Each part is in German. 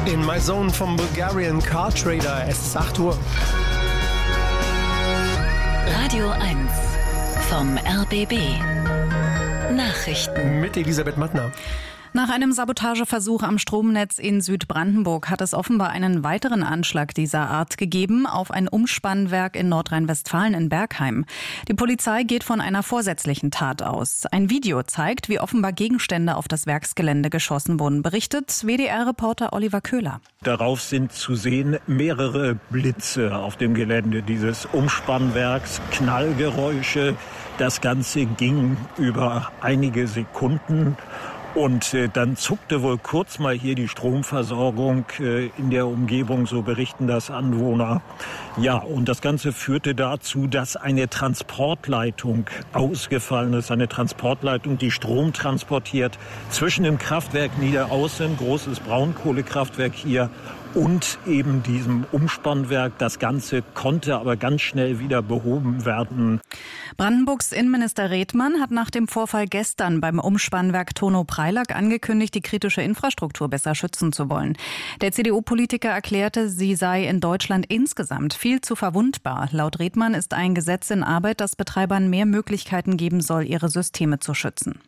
In My Zone vom Bulgarian Car Trader. Es ist 8 Uhr. Radio 1 vom RBB. Nachrichten. Mit Elisabeth Mattner. Nach einem Sabotageversuch am Stromnetz in Südbrandenburg hat es offenbar einen weiteren Anschlag dieser Art gegeben auf ein Umspannwerk in Nordrhein-Westfalen in Bergheim. Die Polizei geht von einer vorsätzlichen Tat aus. Ein Video zeigt, wie offenbar Gegenstände auf das Werksgelände geschossen wurden, berichtet WDR-Reporter Oliver Köhler. Darauf sind zu sehen mehrere Blitze auf dem Gelände dieses Umspannwerks, Knallgeräusche. Das Ganze ging über einige Sekunden. Und dann zuckte wohl kurz mal hier die Stromversorgung in der Umgebung, so berichten das Anwohner. Ja, und das Ganze führte dazu, dass eine Transportleitung ausgefallen ist. Eine Transportleitung, die Strom transportiert zwischen dem Kraftwerk Niederaußen, großes Braunkohlekraftwerk hier, und eben diesem Umspannwerk. Das Ganze konnte aber ganz schnell wieder behoben werden. Brandenburgs Innenminister Redmann hat nach dem Vorfall gestern beim Umspannwerk Tono-Preilack angekündigt, die kritische Infrastruktur besser schützen zu wollen. Der CDU-Politiker erklärte, sie sei in Deutschland insgesamt viel zu verwundbar. Laut Redmann ist ein Gesetz in Arbeit, das Betreibern mehr Möglichkeiten geben soll, ihre Systeme zu schützen.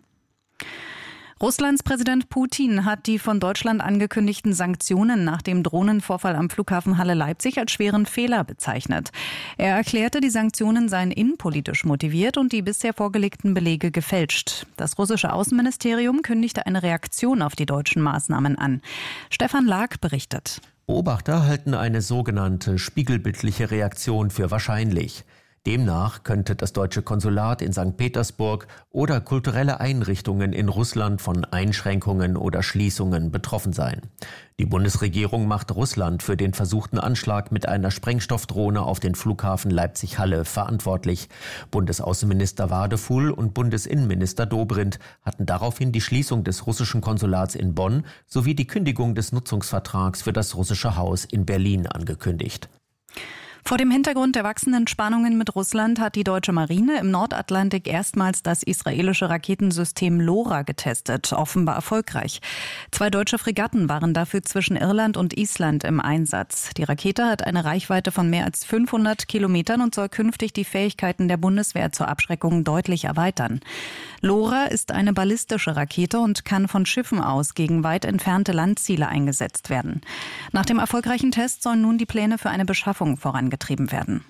Russlands Präsident Putin hat die von Deutschland angekündigten Sanktionen nach dem Drohnenvorfall am Flughafen Halle-Leipzig als schweren Fehler bezeichnet. Er erklärte, die Sanktionen seien innenpolitisch motiviert und die bisher vorgelegten Belege gefälscht. Das russische Außenministerium kündigte eine Reaktion auf die deutschen Maßnahmen an. Stefan Lag berichtet. Beobachter halten eine sogenannte spiegelbildliche Reaktion für wahrscheinlich. Demnach könnte das deutsche Konsulat in St. Petersburg oder kulturelle Einrichtungen in Russland von Einschränkungen oder Schließungen betroffen sein. Die Bundesregierung macht Russland für den versuchten Anschlag mit einer Sprengstoffdrohne auf den Flughafen Leipzig-Halle verantwortlich. Bundesaußenminister Wadefuhl und Bundesinnenminister Dobrindt hatten daraufhin die Schließung des russischen Konsulats in Bonn sowie die Kündigung des Nutzungsvertrags für das russische Haus in Berlin angekündigt. Vor dem Hintergrund der wachsenden Spannungen mit Russland hat die deutsche Marine im Nordatlantik erstmals das israelische Raketensystem LoRa getestet, offenbar erfolgreich. 2 deutsche Fregatten waren dafür zwischen Irland und Island im Einsatz. Die Rakete hat eine Reichweite von mehr als 500 Kilometern und soll künftig die Fähigkeiten der Bundeswehr zur Abschreckung deutlich erweitern. LoRa ist eine ballistische Rakete und kann von Schiffen aus gegen weit entfernte Landziele eingesetzt werden. Nach dem erfolgreichen Test sollen nun die Pläne für eine Beschaffung vorangetrieben werden.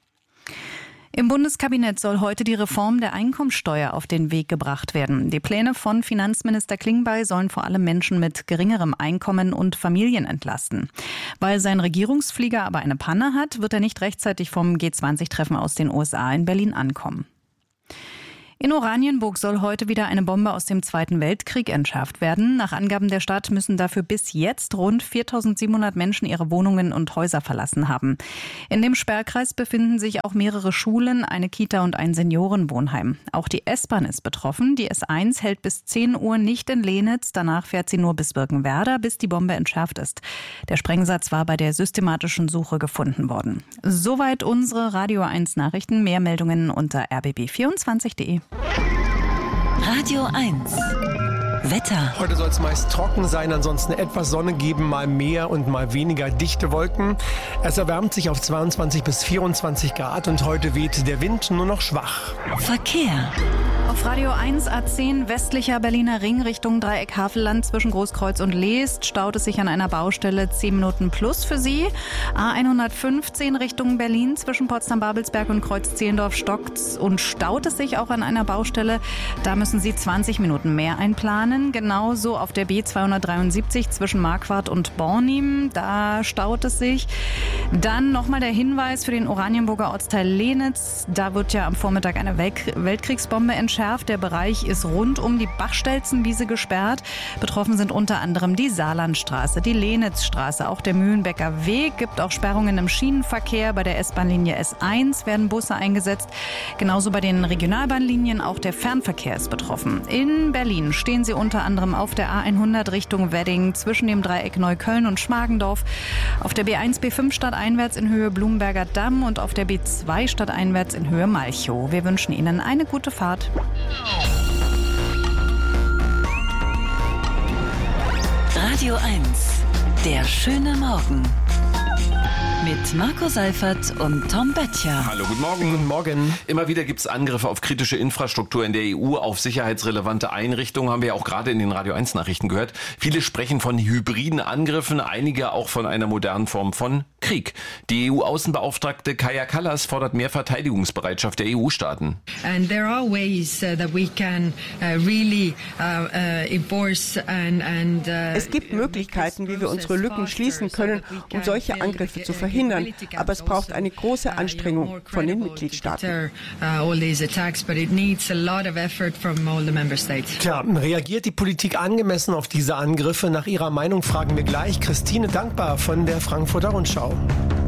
Im Bundeskabinett soll heute die Reform der Einkommensteuer auf den Weg gebracht werden. Die Pläne von Finanzminister Klingbeil sollen vor allem Menschen mit geringerem Einkommen und Familien entlasten. Weil sein Regierungsflieger aber eine Panne hat, wird er nicht rechtzeitig vom G20-Treffen aus den USA in Berlin ankommen. In Oranienburg soll heute wieder eine Bombe aus dem Zweiten Weltkrieg entschärft werden. Nach Angaben der Stadt müssen dafür bis jetzt rund 4.700 Menschen ihre Wohnungen und Häuser verlassen haben. In dem Sperrkreis befinden sich auch mehrere Schulen, eine Kita und ein Seniorenwohnheim. Auch die S-Bahn ist betroffen. Die S1 hält bis 10 Uhr nicht in Lenitz. Danach fährt sie nur bis Birkenwerder, bis die Bombe entschärft ist. Der Sprengsatz war bei der systematischen Suche gefunden worden. Soweit unsere Radio 1 Nachrichten. Mehr Meldungen unter rbb24.de. Radio 1 Wetter. Heute soll es meist trocken sein, ansonsten etwas Sonne geben, mal mehr und mal weniger dichte Wolken. Es erwärmt sich auf 22 bis 24 Grad und heute weht der Wind nur noch schwach. Verkehr. Auf Radio 1 A10 westlicher Berliner Ring Richtung Dreieck Havelland zwischen Großkreuz und Leest staut es sich an einer Baustelle 10 Minuten plus für Sie. A115 Richtung Berlin zwischen Potsdam-Babelsberg und Kreuz-Zehlendorf stockt und staut es sich auch an einer Baustelle. Da müssen Sie 20 Minuten mehr einplanen. Genauso auf der B273 zwischen Marquardt und Bornim. Da staut es sich. Dann nochmal der Hinweis für den Oranienburger Ortsteil Lenitz. Da wird ja am Vormittag eine Weltkriegsbombe entschärft. Der Bereich ist rund um die Bachstelzenwiese gesperrt. Betroffen sind unter anderem die Saarlandstraße, die Lenitzstraße, auch der Mühlenbecker Weg. Gibt auch Sperrungen im Schienenverkehr. Bei der S-Bahn-Linie S1 werden Busse eingesetzt. Genauso bei den Regionalbahnlinien. Auch der Fernverkehr ist betroffen. In Berlin stehen sie unter anderem auf der A100 Richtung Wedding zwischen dem Dreieck Neukölln und Schmargendorf, auf der B1 B5 stadteinwärts in Höhe Blumenberger Damm und auf der B2 stadteinwärts in Höhe Malchow. Wir wünschen Ihnen eine gute Fahrt. Radio 1 Der schöne Morgen. Mit Marco Seifert und Tom Böttcher. Hallo, guten Morgen. Guten Morgen. Immer wieder gibt es Angriffe auf kritische Infrastruktur in der EU, auf sicherheitsrelevante Einrichtungen, haben wir ja auch gerade in den Radio 1 Nachrichten gehört. Viele sprechen von hybriden Angriffen, einige auch von einer modernen Form von Krieg. Die EU-Außenbeauftragte Kaja Kallas fordert mehr Verteidigungsbereitschaft der EU-Staaten. And there are ways that we can really enforce and Es gibt Möglichkeiten, wie wir unsere Lücken schließen können, um solche Angriffe zu verhindern. Aber es braucht eine große Anstrengung von den Mitgliedstaaten. Tja, reagiert die Politik angemessen auf diese Angriffe? Nach ihrer Meinung fragen wir gleich Christine Dankbar von der Frankfurter Rundschau.